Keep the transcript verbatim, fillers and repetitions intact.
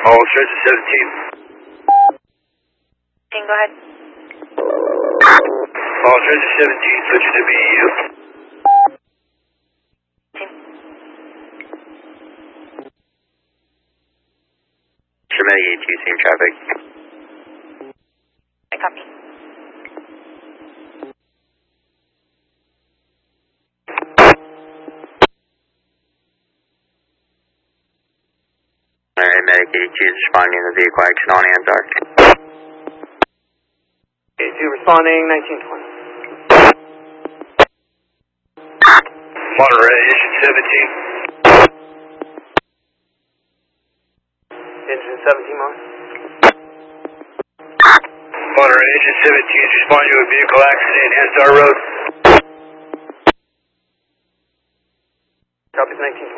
All stretch seventeen. Go ahead. All stretch seventeen, switch to B U. Intermediate two, same traffic. I copy. Alright, Medicaid two is responding to the vehicle action on Ozark. two responding, nineteen twenty. Monterey, engine seventeen. Engine seventeen, Mon. Monterey, engine seventeen is responding to a vehicle accident in Ansar Road. Copy nineteen twenty.